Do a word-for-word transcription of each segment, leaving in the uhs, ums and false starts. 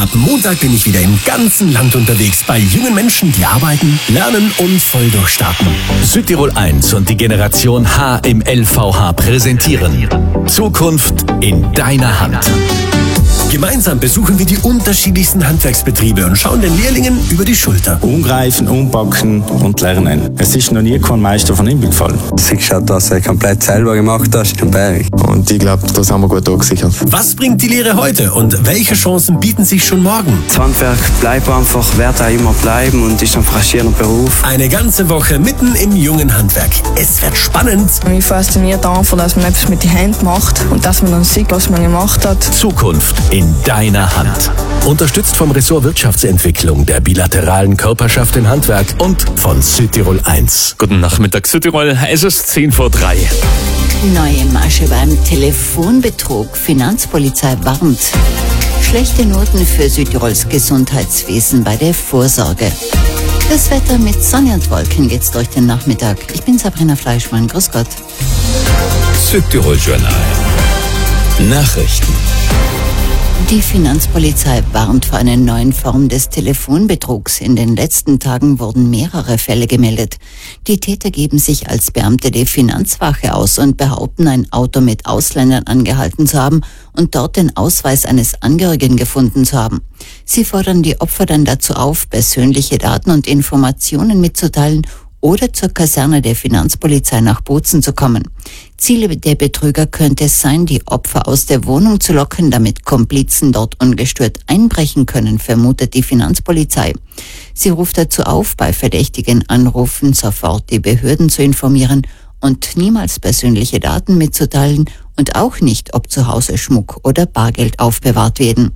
Ab Montag bin ich wieder im ganzen Land unterwegs bei jungen Menschen, die arbeiten, lernen und voll durchstarten. Südtirol eins und die Generation H im L V H präsentieren Zukunft in deiner Hand. Gemeinsam besuchen wir die unterschiedlichsten Handwerksbetriebe und schauen den Lehrlingen über die Schulter. Umgreifen, umpacken und lernen. Es ist noch nie kein Meister von ihm gefallen. Sicher hat das komplett selber gemacht hast im Berg. Und ich glaube, das haben wir gut abgesichert. Was bringt die Lehre heute und welche Chancen bieten sich schon morgen? Das Handwerk bleibt einfach, wird auch immer bleiben und ist ein faszinierender Beruf. Eine ganze Woche mitten im jungen Handwerk. Es wird spannend. Mich fasziniert einfach, dass man etwas mit den Händen macht und dass man dann sieht, was man gemacht hat. Zukunft in deiner Hand. Unterstützt vom Ressort Wirtschaftsentwicklung, der bilateralen Körperschaft im Handwerk und von Südtirol eins. Guten Nachmittag, Südtirol. Es ist zehn vor drei. Neue Masche beim Telefonbetrug. Finanzpolizei warnt. Schlechte Noten für Südtirols Gesundheitswesen bei der Vorsorge. Das Wetter mit Sonne und Wolken geht's durch den Nachmittag. Ich bin Sabrina Fleischmann. Grüß Gott. Südtirol Journal. Nachrichten. Die Finanzpolizei warnt vor einer neuen Form des Telefonbetrugs. In den letzten Tagen wurden mehrere Fälle gemeldet. Die Täter geben sich als Beamte der Finanzwache aus und behaupten, ein Auto mit Ausländern angehalten zu haben und dort den Ausweis eines Angehörigen gefunden zu haben. Sie fordern die Opfer dann dazu auf, persönliche Daten und Informationen mitzuteilen oder zur Kaserne der Finanzpolizei nach Bozen zu kommen. Ziele der Betrüger könnte es sein, die Opfer aus der Wohnung zu locken, damit Komplizen dort ungestört einbrechen können, vermutet die Finanzpolizei. Sie ruft dazu auf, bei verdächtigen Anrufen sofort die Behörden zu informieren und niemals persönliche Daten mitzuteilen und auch nicht, ob zu Hause Schmuck oder Bargeld aufbewahrt werden.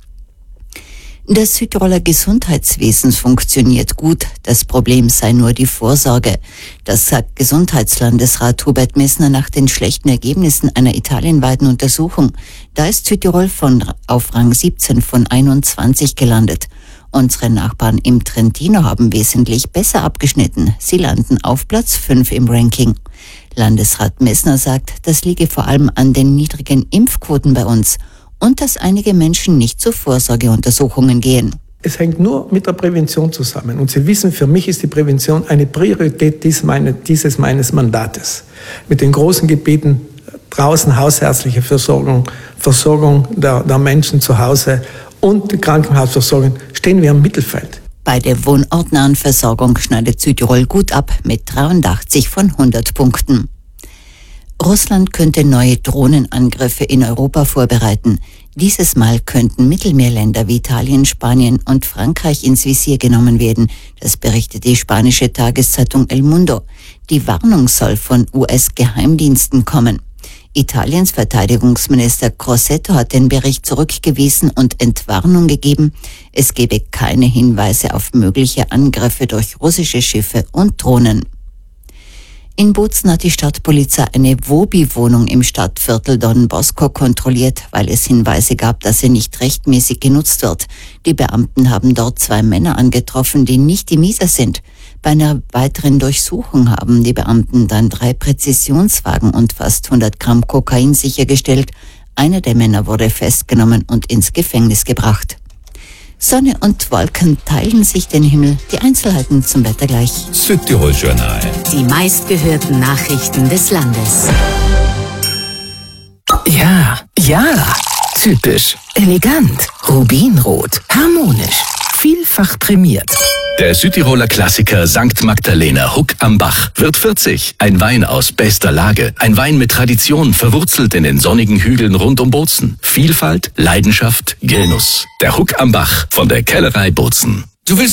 Das Südtiroler Gesundheitswesen funktioniert gut. Das Problem sei nur die Vorsorge. Das sagt Gesundheitslandesrat Hubert Messner nach den schlechten Ergebnissen einer italienweiten Untersuchung. Da ist Südtirol von, auf Rang siebzehn von einundzwanzig gelandet. Unsere Nachbarn im Trentino haben wesentlich besser abgeschnitten. Sie landen auf Platz fünf im Ranking. Landesrat Messner sagt, das liege vor allem an den niedrigen Impfquoten bei uns und dass einige Menschen nicht zu Vorsorgeuntersuchungen gehen. Es hängt nur mit der Prävention zusammen. Und Sie wissen, für mich ist die Prävention eine Priorität dieses meines Mandates. Mit den großen Gebieten draußen hausärztliche Versorgung, Versorgung der, der Menschen zu Hause und die Krankenhausversorgung stehen wir im Mittelfeld. Bei der wohnortnahen Versorgung schneidet Südtirol gut ab mit dreiundachtzig von hundert Punkten. Russland könnte neue Drohnenangriffe in Europa vorbereiten. Dieses Mal könnten Mittelmeerländer wie Italien, Spanien und Frankreich ins Visier genommen werden. Das berichtet die spanische Tageszeitung El Mundo. Die Warnung soll von U S-Geheimdiensten kommen. Italiens Verteidigungsminister Crosetto hat den Bericht zurückgewiesen und Entwarnung gegeben. Es gebe keine Hinweise auf mögliche Angriffe durch russische Schiffe und Drohnen. In Bozen hat die Stadtpolizei eine Wobi-Wohnung im Stadtviertel Don Bosco kontrolliert, weil es Hinweise gab, dass sie nicht rechtmäßig genutzt wird. Die Beamten haben dort zwei Männer angetroffen, die nicht die Mieter sind. Bei einer weiteren Durchsuchung haben die Beamten dann drei Präzisionswagen und fast hundert Gramm Kokain sichergestellt. Einer der Männer wurde festgenommen und ins Gefängnis gebracht. Sonne und Wolken teilen sich den Himmel. Die Einzelheiten zum Wetter gleich. Südtirol Journal. Die meistgehörten Nachrichten des Landes. Ja, ja, typisch, elegant, rubinrot, harmonisch, vielfach prämiert. Der Südtiroler Klassiker Sankt Magdalena Huck am Bach wird vierzig. Ein Wein aus bester Lage. Ein Wein mit Tradition, verwurzelt in den sonnigen Hügeln rund um Bozen. Vielfalt, Leidenschaft, Genuss. Der Huck am Bach von der Kellerei Bozen. Du willst